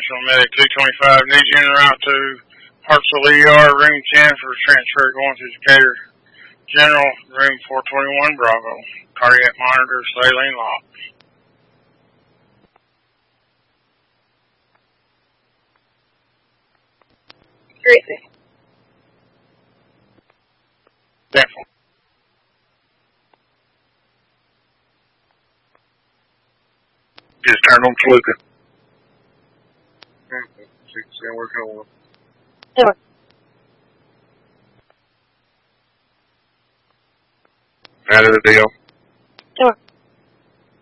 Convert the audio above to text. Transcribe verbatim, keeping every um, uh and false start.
Central Medic two twenty-five. Needs you en route to Hartsville E R, room ten for transfer going to Decatur General, room four twenty-one Bravo. Cardiac monitor, saline lock. Great thing. Careful. Just turn on Toluca. Okay, see, see how we're going. Sure. Out of the deal. Sure.